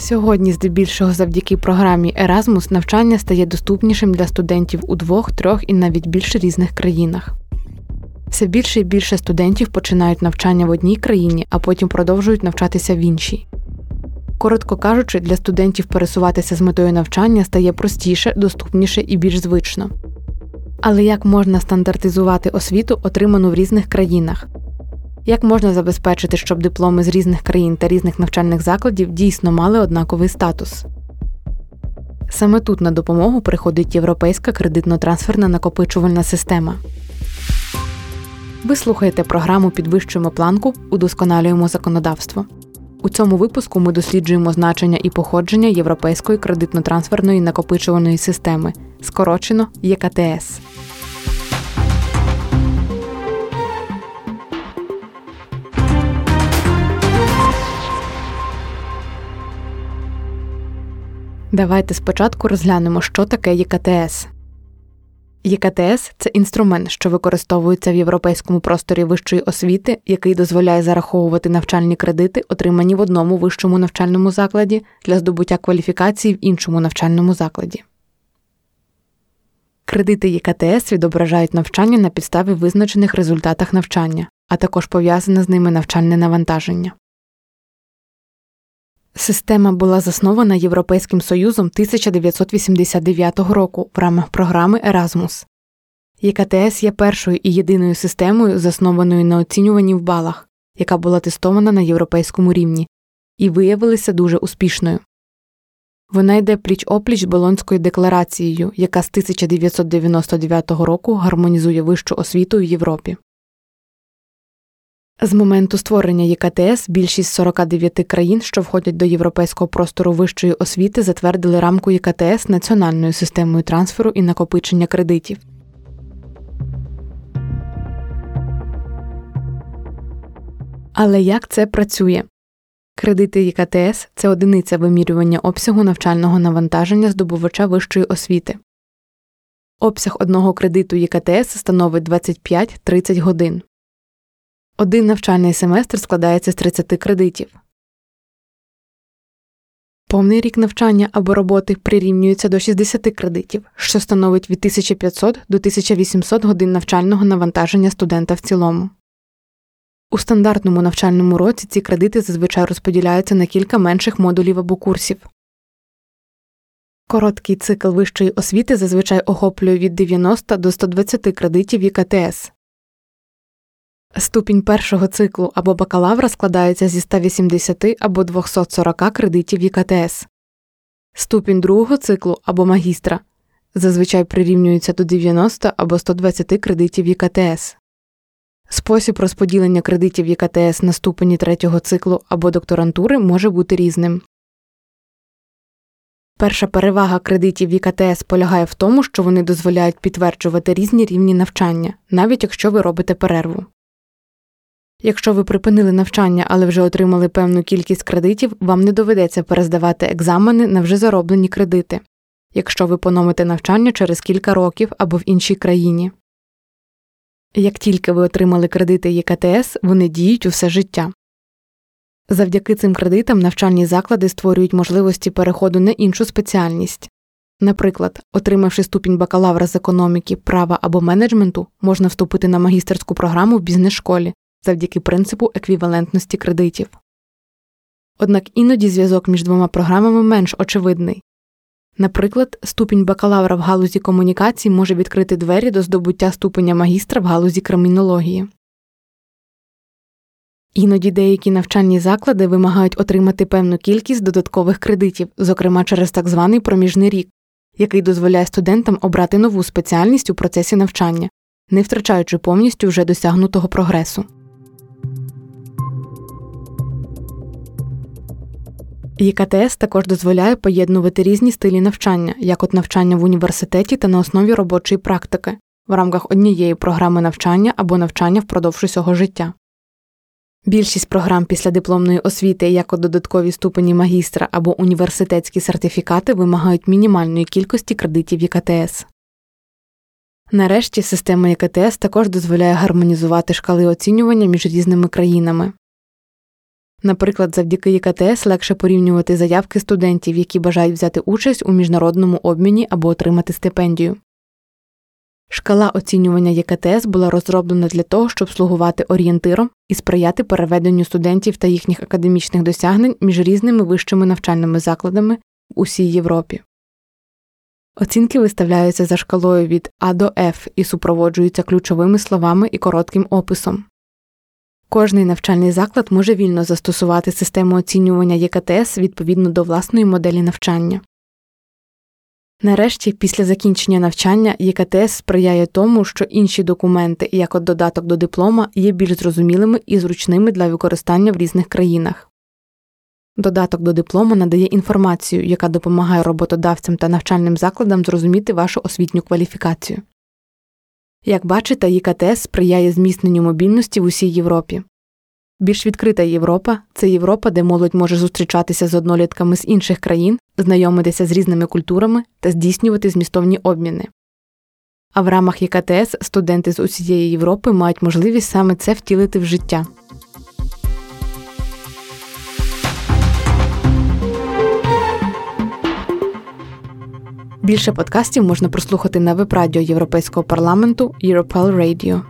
Сьогодні, здебільшого завдяки програмі Erasmus, навчання стає доступнішим для студентів у 2, 3 і навіть більше різних країнах. Все більше і більше студентів починають навчання в одній країні, а потім продовжують навчатися в іншій. Коротко кажучи, для студентів пересуватися з метою навчання стає простіше, доступніше і більш звично. Але як можна стандартизувати освіту, отриману в різних країнах? Як можна забезпечити, щоб дипломи з різних країн та різних навчальних закладів дійсно мали однаковий статус? Саме тут на допомогу приходить Європейська кредитно-трансферна накопичувальна система. Ви слухаєте програму «Підвищуємо планку. Удосконалюємо законодавство». У цьому випуску ми досліджуємо значення і походження Європейської кредитно-трансферної накопичувальної системи, скорочено ЄКТС. Давайте спочатку розглянемо, що таке ЄКТС. ЄКТС – це інструмент, що використовується в європейському просторі вищої освіти, який дозволяє зараховувати навчальні кредити, отримані в одному вищому навчальному закладі, для здобуття кваліфікації в іншому навчальному закладі. Кредити ЄКТС відображають навчання на підставі визначених результатах навчання, а також пов'язане з ними навчальне навантаження. Система була заснована Європейським Союзом 1989 року в рамках програми Erasmus. ЄКТС є першою і єдиною системою, заснованою на оцінюванні в балах, яка була тестована на європейському рівні, і виявилася дуже успішною. Вона йде пліч-опліч з Болонською декларацією, яка з 1999 року гармонізує вищу освіту в Європі. З моменту створення ЄКТС більшість 49 країн, що входять до європейського простору вищої освіти, затвердили рамку ЄКТС національною системою трансферу і накопичення кредитів. Але як це працює? Кредити єКТС – це одиниця вимірювання обсягу навчального навантаження здобувача вищої освіти. Обсяг одного кредиту ЄКТС становить 25-30 годин. Один навчальний семестр складається з 30 кредитів. Повний рік навчання або роботи прирівнюється до 60 кредитів, що становить від 1500 до 1800 годин навчального навантаження студента в цілому. У стандартному навчальному році ці кредити зазвичай розподіляються на кілька менших модулів або курсів. Короткий цикл вищої освіти зазвичай охоплює від 90 до 120 кредитів ЄКТС. Ступінь першого циклу або бакалавра складається зі 180 або 240 кредитів ЄКТС. Ступінь другого циклу або магістра зазвичай прирівнюється до 90 або 120 кредитів ЄКТС. Спосіб розподілення кредитів ЄКТС на ступені третього циклу або докторантури може бути різним. Перша перевага кредитів ЄКТС полягає в тому, що вони дозволяють підтверджувати різні рівні навчання, навіть якщо ви робите перерву. Якщо ви припинили навчання, але вже отримали певну кількість кредитів, вам не доведеться перездавати екзамени на вже зароблені кредити, якщо ви поновите навчання через кілька років або в іншій країні. Як тільки ви отримали кредити ЄКТС, вони діють усе життя. Завдяки цим кредитам навчальні заклади створюють можливості переходу на іншу спеціальність. Наприклад, отримавши ступінь бакалавра з економіки, права або менеджменту, можна вступити на магістерську програму в бізнес-школі завдяки принципу еквівалентності кредитів. Однак іноді зв'язок між двома програмами менш очевидний. Наприклад, ступінь бакалавра в галузі комунікацій може відкрити двері до здобуття ступеня магістра в галузі кримінології. Іноді деякі навчальні заклади вимагають отримати певну кількість додаткових кредитів, зокрема через так званий проміжний рік, який дозволяє студентам обрати нову спеціальність у процесі навчання, не втрачаючи повністю вже досягнутого прогресу. ЄКТС також дозволяє поєднувати різні стилі навчання, як от навчання в університеті та на основі робочої практики, в рамках однієї програми навчання або навчання впродовж усього життя. Більшість програм післядипломної освіти, як от додаткові ступені магістра або університетські сертифікати, вимагають мінімальної кількості кредитів ЄКТС. Нарешті, система ЄКТС також дозволяє гармонізувати шкали оцінювання між різними країнами. Наприклад, завдяки ЄКТС легше порівнювати заявки студентів, які бажають взяти участь у міжнародному обміні або отримати стипендію. Шкала оцінювання ЄКТС була розроблена для того, щоб слугувати орієнтиром і сприяти переведенню студентів та їхніх академічних досягнень між різними вищими навчальними закладами в усій Європі. Оцінки виставляються за шкалою від А до F і супроводжуються ключовими словами і коротким описом. Кожний навчальний заклад може вільно застосувати систему оцінювання ЄКТС відповідно до власної моделі навчання. Нарешті, після закінчення навчання, ЄКТС сприяє тому, що інші документи, як от додаток до диплома, є більш зрозумілими і зручними для використання в різних країнах. Додаток до диплома надає інформацію, яка допомагає роботодавцям та навчальним закладам зрозуміти вашу освітню кваліфікацію. Як бачите, ЄКТС сприяє зміцненню мобільності в усій Європі. Більш відкрита Європа – це Європа, де молодь може зустрічатися з однолітками з інших країн, знайомитися з різними культурами та здійснювати змістовні обміни. А в рамах ЄКТС студенти з усієї Європи мають можливість саме це втілити в життя. Більше подкастів можна прослухати на веб-радіо Європейського парламенту Europal Radio.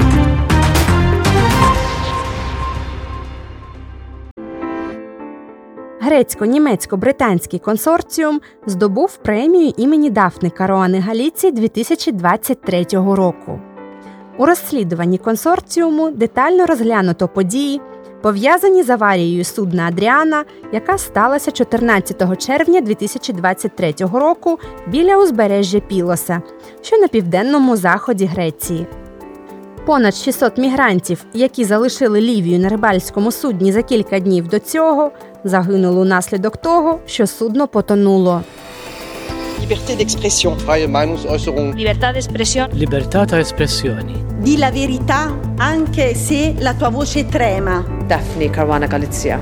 Грецько-німецько-британський консорціум здобув премію імені Дафни Каруани Галіції 2023 року. У розслідуванні консорціуму детально розглянуто події, пов'язані з аварією судна «Адріана», яка сталася 14 червня 2023 року біля узбережжя Пілоса, що на південному заході Греції. Понад 600 мігрантів, які залишили Лівію на рибальському судні за кілька днів до цього, загинули унаслідок того, що судно потонуло. Libertà d'espressione. Freie Meinungsäußerung. Libertà d'espressione. Libertà tra espressioni. Di la verità anche se la tua voce trema. Daphne Caruana Galizia.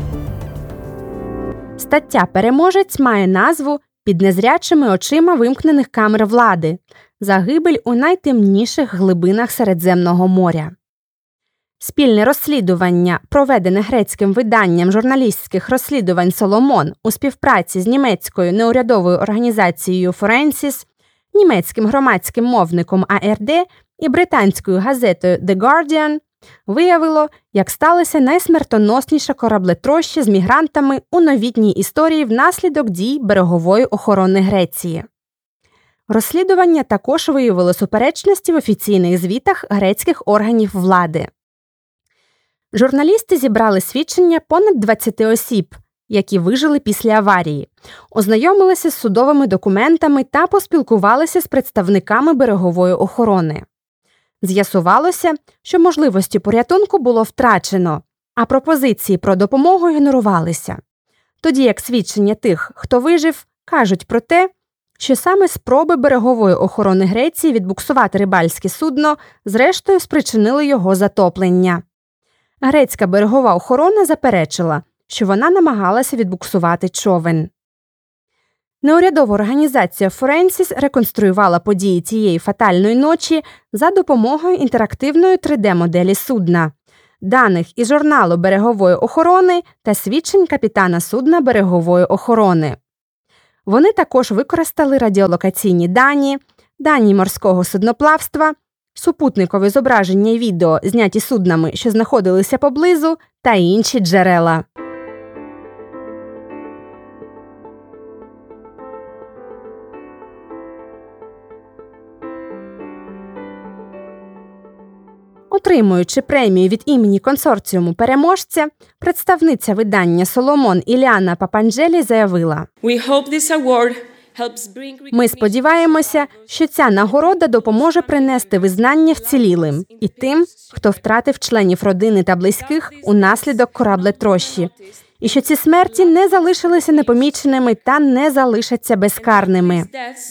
Стаття «Переможець» має назву «Під незрячими очима вимкнених камер влади. Загибель у найтемніших глибинах Середземного моря». Спільне розслідування, проведене грецьким виданням журналістських розслідувань «Соломон» у співпраці з німецькою неурядовою організацією Forensis, німецьким громадським мовником АРД і британською газетою The Guardian, виявило, як сталося найсмертоносніше кораблетроща з мігрантами у новітній історії внаслідок дій берегової охорони Греції. Розслідування також виявило суперечності в офіційних звітах грецьких органів влади. Журналісти зібрали свідчення понад 20 осіб, які вижили після аварії, ознайомилися з судовими документами та поспілкувалися з представниками берегової охорони. З'ясувалося, що можливості порятунку було втрачено, а пропозиції про допомогу ігнорувалися. Тоді як свідчення тих, хто вижив, кажуть про те, що саме спроби берегової охорони Греції відбуксувати рибальське судно зрештою спричинили його затоплення. Грецька берегова охорона заперечила, що вона намагалася відбуксувати човен. Неурядова організація Forensis реконструювала події цієї фатальної ночі за допомогою інтерактивної 3D-моделі судна, даних із журналу берегової охорони та свідчень капітана судна берегової охорони. Вони також використали радіолокаційні дані, дані морського судноплавства, супутникові зображення і відео, зняті суднами, що знаходилися поблизу, та інші джерела. Отримуючи премію від імені консорціуму переможця, представниця видання «Соломон» Іліана Папанджелі заявила: «Ми сподіваємося, що ця нагорода допоможе принести визнання вцілілим і тим, хто втратив членів родини та близьких унаслідок кораблетрощі, і що ці смерті не залишилися непоміченими та не залишаться безкарними».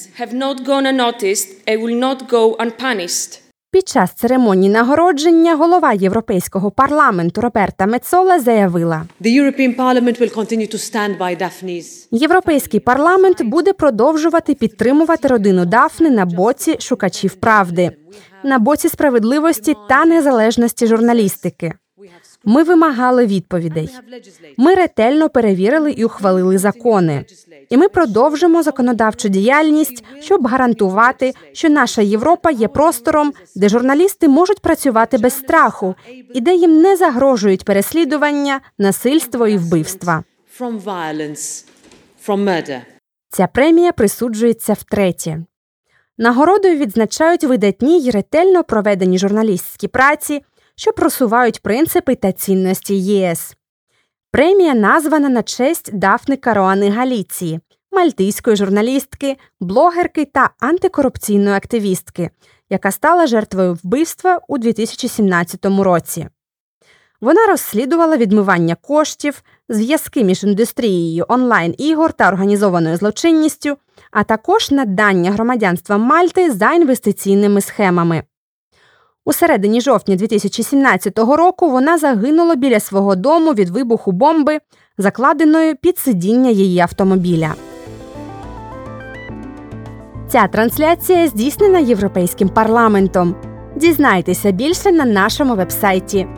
Під час церемонії нагородження голова Європейського парламенту Роберта Мецола заявила: «Європейський парламент буде продовжувати підтримувати родину Дафни на боці шукачів правди, на боці справедливості та незалежності журналістики. Ми вимагали відповідей. Ми ретельно перевірили і ухвалили закони. І ми продовжимо законодавчу діяльність, щоб гарантувати, що наша Європа є простором, де журналісти можуть працювати без страху і де їм не загрожують переслідування, насильство і вбивства. Ця премія присуджується втретє. Нагородою відзначають видатні й ретельно проведені журналістські праці, що просувають принципи та цінності ЄС. Премія названа на честь Дафни Каруани Галіції, мальтійської журналістки, блогерки та антикорупційної активістки, яка стала жертвою вбивства у 2017 році. Вона розслідувала відмивання коштів, зв'язки між індустрією онлайн-ігор та організованою злочинністю, а також надання громадянства Мальти за інвестиційними схемами. У середині жовтня 2017 року вона загинула біля свого дому від вибуху бомби, закладеної під сидіння її автомобіля. Ця трансляція здійснена Європейським парламентом. Дізнайтеся більше на нашому вебсайті.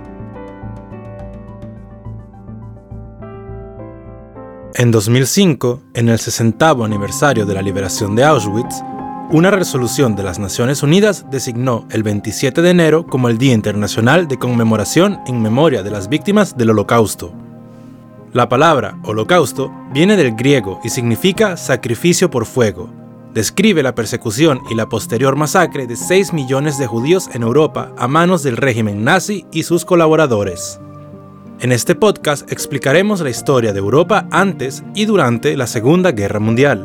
En 2005, en el 60º aniversario de la liberación de Auschwitz, una resolución de las Naciones Unidas designó el 27 de enero como el Día Internacional de Conmemoración en memoria de las víctimas del Holocausto. La palabra holocausto viene del griego y significa sacrificio por fuego. Describe la persecución y la posterior masacre de 6 millones de judíos en Europa a manos del régimen nazi y sus colaboradores. En este podcast explicaremos la historia de Europa antes y durante la Segunda Guerra Mundial.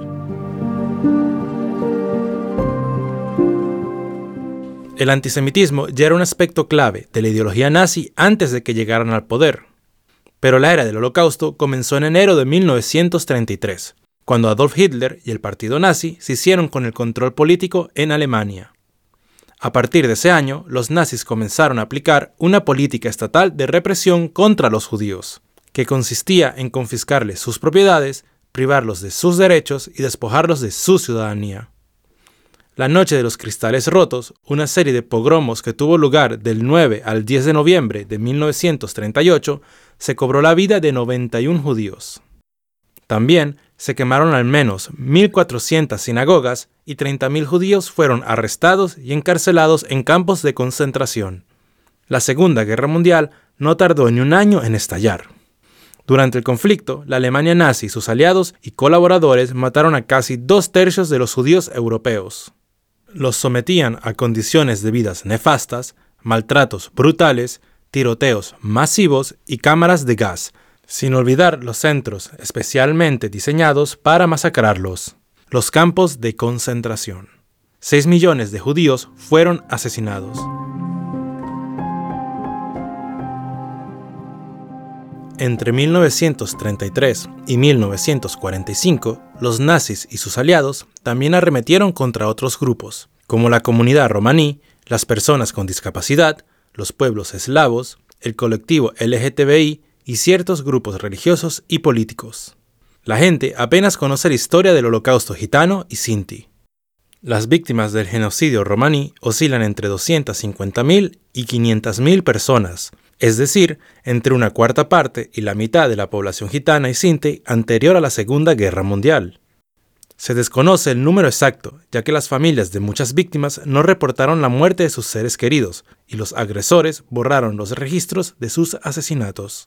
El antisemitismo ya era un aspecto clave de la ideología nazi antes de que llegaran al poder. Pero la era del Holocausto comenzó en enero de 1933, cuando Adolf Hitler y el partido nazi se hicieron con el control político en Alemania. A partir de ese año, los nazis comenzaron a aplicar una política estatal de represión contra los judíos, que consistía en confiscarles sus propiedades, privarlos de sus derechos y despojarlos de su ciudadanía. La Noche de los Cristales Rotos, una serie de pogromos que tuvo lugar del 9 al 10 de noviembre de 1938, se cobró la vida de 91 judíos. También se quemaron al menos 1.400 sinagogas y 30.000 judíos fueron arrestados y encarcelados en campos de concentración. La Segunda Guerra Mundial no tardó ni un año en estallar. Durante el conflicto, la Alemania nazi y sus aliados y colaboradores mataron a casi 2/3 de los judíos europeos. Los sometían a condiciones de vidas nefastas, maltratos brutales, tiroteos masivos y cámaras de gas, sin olvidar los centros especialmente diseñados para masacrarlos, los campos de concentración. 6 millones de judíos fueron asesinados. Entre 1933 y 1945, los nazis y sus aliados también arremetieron contra otros grupos, como la comunidad romaní, las personas con discapacidad, los pueblos eslavos, el colectivo LGTBI y ciertos grupos religiosos y políticos. La gente apenas conoce la historia del Holocausto gitano y sinti. Las víctimas del genocidio romaní oscilan entre 250.000 y 500.000 personas, es decir, entre una cuarta parte y la mitad de la población gitana y sinti anterior a la Segunda Guerra Mundial. Se desconoce el número exacto, ya que las familias de muchas víctimas no reportaron la muerte de sus seres queridos y los agresores borraron los registros de sus asesinatos.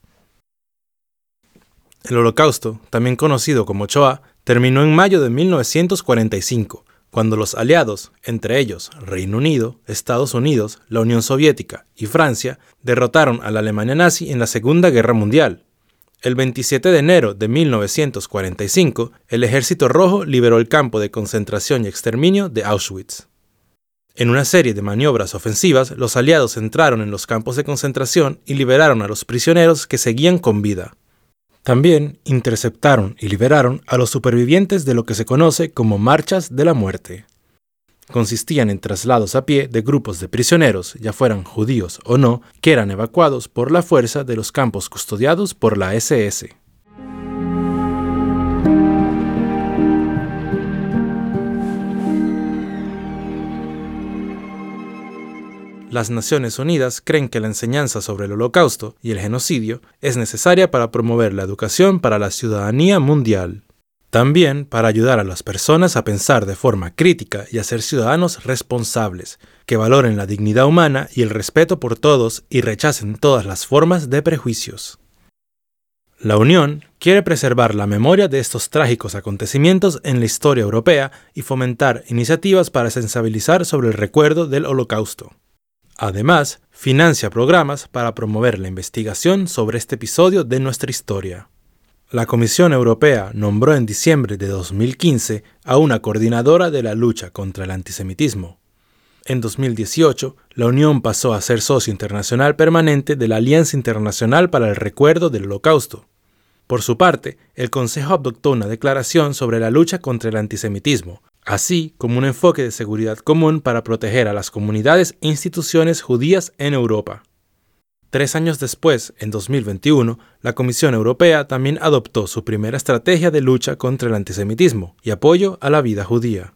El Holocausto, también conocido como Shoah, terminó en mayo de 1945, cuando los aliados, entre ellos Reino Unido, Estados Unidos, la Unión Soviética y Francia, derrotaron a la Alemania nazi en la Segunda Guerra Mundial. El 27 de enero de 1945, el Ejército Rojo liberó el campo de concentración y exterminio de Auschwitz. En una serie de maniobras ofensivas, los aliados entraron en los campos de concentración y liberaron a los prisioneros que seguían con vida. También interceptaron y liberaron a los supervivientes de lo que se conoce como marchas de la muerte. Consistían en traslados a pie de grupos de prisioneros, ya fueran judíos o no, que eran evacuados por la fuerza de los campos custodiados por la SS. Las Naciones Unidas creen que la enseñanza sobre el Holocausto y el genocidio es necesaria para promover la educación para la ciudadanía mundial. También para ayudar a las personas a pensar de forma crítica y a ser ciudadanos responsables, que valoren la dignidad humana y el respeto por todos y rechacen todas las formas de prejuicios. La Unión quiere preservar la memoria de estos trágicos acontecimientos en la historia europea y fomentar iniciativas para sensibilizar sobre el recuerdo del Holocausto. Además, financia programas para promover la investigación sobre este episodio de nuestra historia. La Comisión Europea nombró en diciembre de 2015 a una coordinadora de la lucha contra el antisemitismo. En 2018, la Unión pasó a ser socio internacional permanente de la Alianza Internacional para el Recuerdo del Holocausto. Por su parte, el Consejo adoptó una declaración sobre la lucha contra el antisemitismo, así como un enfoque de seguridad común para proteger a las comunidades e instituciones judías en Europa. 3 años después, en 2021, la Comisión Europea también adoptó su primera estrategia de lucha contra el antisemitismo y apoyo a la vida judía.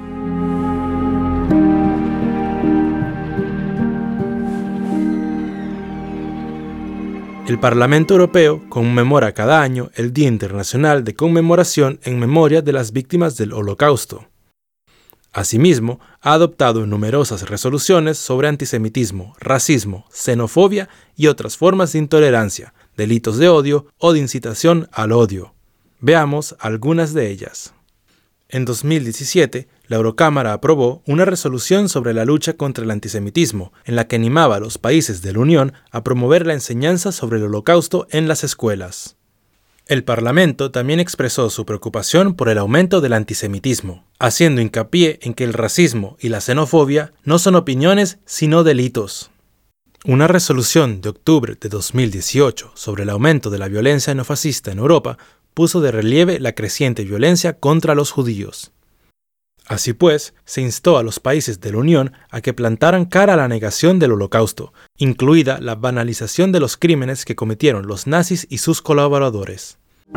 El Parlamento Europeo conmemora cada año el Día Internacional de Conmemoración en memoria de las víctimas del Holocausto. Asimismo, ha adoptado numerosas resoluciones sobre antisemitismo, racismo, xenofobia y otras formas de intolerancia, delitos de odio o de incitación al odio. Veamos algunas de ellas. En 2017, la Eurocámara aprobó una resolución sobre la lucha contra el antisemitismo, en la que animaba a los países de la Unión a promover la enseñanza sobre el Holocausto en las escuelas. El Parlamento también expresó su preocupación por el aumento del antisemitismo, haciendo hincapié en que el racismo y la xenofobia no son opiniones, sino delitos. Una resolución de octubre de 2018 sobre el aumento de la violencia neofascista en Europa puso de relieve la creciente violencia contra los judíos. Así pues, se instó a los países de la Unión a que plantaran cara a la negación del Holocausto, incluida la banalización de los crímenes que cometieron los nazis y sus colaboradores.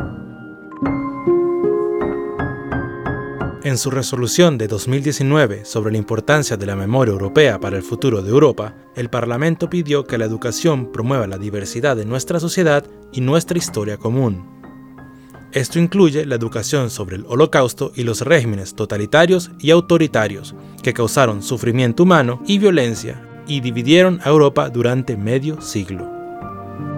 En su resolución de 2019 sobre la importancia de la memoria europea para el futuro de Europa, el Parlamento pidió que la educación promueva la diversidad de nuestra sociedad y nuestra historia común. Esto incluye la educación sobre el Holocausto y los regímenes totalitarios y autoritarios que causaron sufrimiento humano y violencia y dividieron a Europa durante medio siglo.